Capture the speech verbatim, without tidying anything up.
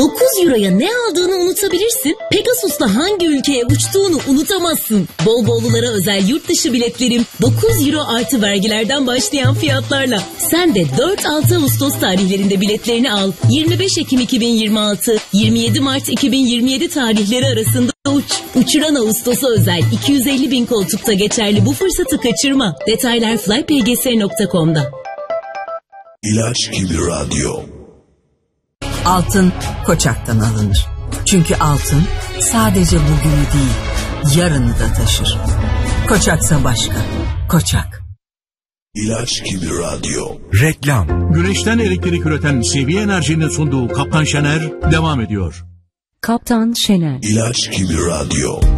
dokuz euroya ne aldığını unutabilirsin. Pegasus'la hangi ülkeye uçtuğunu unutamazsın. Bol bollulara özel yurt dışı biletlerim dokuz euro artı vergilerden başlayan fiyatlarla. Sen de dört altı Ağustos tarihlerinde biletlerini al. yirmi beş Ekim iki bin yirmi altı yirmi yedi Mart iki bin yirmi yedi tarihleri arasında uç. Uçuran Ağustos'a özel iki yüz elli bin koltukta geçerli bu fırsatı kaçırma. Detaylar fly p g s nokta com'da. İlaç gibi radyo. Altın Koçak'tan alınır. Çünkü altın sadece bugünü değil, yarını da taşır. Koçaksa başka. Koçak. İlaç gibi radyo. Reklam. Güneşten elektrik üreten Seviye Enerji'nin sunduğu Kaptan Şener devam ediyor. Kaptan Şener. İlaç gibi radyo.